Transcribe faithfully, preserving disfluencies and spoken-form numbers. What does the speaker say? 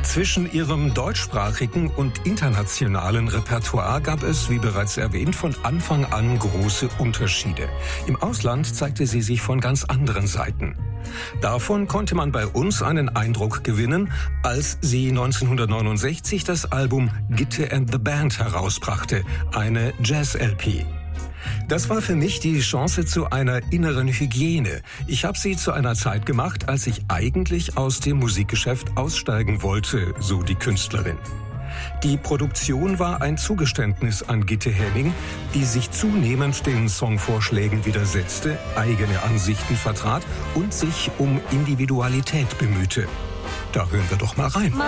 Zwischen ihrem deutschsprachigen und internationalen Repertoire gab es, wie bereits erwähnt, von Anfang an große Unterschiede. Im Ausland zeigte sie sich von ganz anderen Seiten. Davon konnte man bei uns einen Eindruck gewinnen, als sie neunzehnhundertneunundsechzig das Album Gitte and the Band herausbrachte, eine Jazz-L P. Das war für mich die Chance zu einer inneren Hygiene. Ich habe sie zu einer Zeit gemacht, als ich eigentlich aus dem Musikgeschäft aussteigen wollte, so die Künstlerin. Die Produktion war ein Zugeständnis an Gitte Henning, die sich zunehmend den Songvorschlägen widersetzte, eigene Ansichten vertrat und sich um Individualität bemühte. Da hören wir doch mal rein.